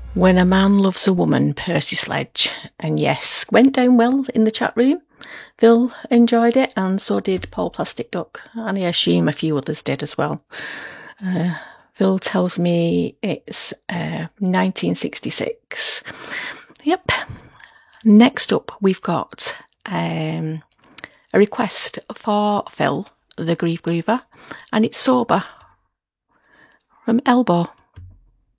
When a Man Loves a Woman, Percy Sledge. And yes, went down well in the chat room. Phil enjoyed it, and so did Paul Plastic Duck, and I assume a few others did as well. Phil tells me it's 1966. Yep. Next up, we've got a request for Phil, the Grief Griever, and it's Sober from Elbow.